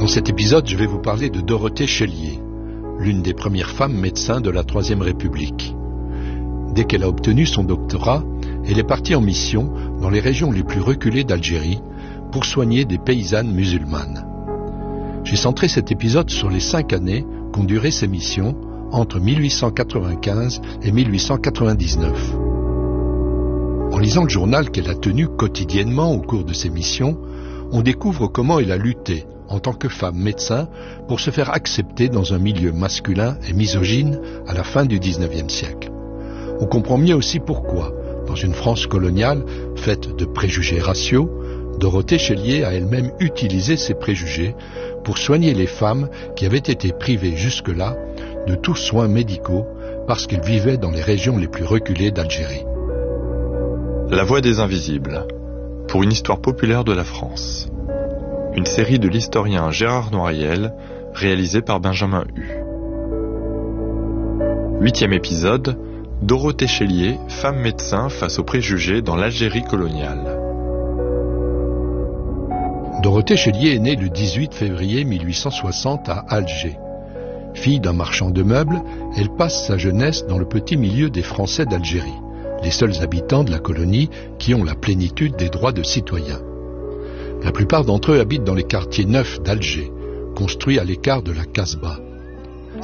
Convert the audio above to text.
cet épisode, je vais vous parler de Dorothée Chélier, l'une des premières femmes médecins de la Troisième République. Dès qu'elle a obtenu son doctorat, elle est partie en mission dans les régions les plus reculées d'Algérie pour soigner des paysannes musulmanes. J'ai centré cet épisode sur les 5 années qu'ont duré ces missions entre 1895 et 1899. En lisant le journal qu'elle a tenu quotidiennement au cours de ses missions, on découvre comment elle a lutté en tant que femme médecin pour se faire accepter dans un milieu masculin et misogyne à la fin du XIXe siècle. On comprend mieux aussi pourquoi, dans une France coloniale faite de préjugés raciaux, Dorothée Chélier a elle-même utilisé ces préjugés pour soigner les femmes qui avaient été privées jusque-là de tous soins médicaux parce qu'elles vivaient dans les régions les plus reculées d'Algérie. La Voix des Invisibles, pour une histoire populaire de la France. Une série de l'historien Gérard Noiriel, réalisée par Benjamin Hu. 8e épisode, Dorothée Chélier, femme médecin face aux préjugés dans l'Algérie coloniale. Dorothée Chélier est née le 18 février 1860 à Alger. Fille d'un marchand de meubles, elle passe sa jeunesse dans le petit milieu des Français d'Algérie, les seuls habitants de la colonie qui ont la plénitude des droits de citoyens. La plupart d'entre eux habitent dans les quartiers neufs d'Alger, construits à l'écart de la Casbah,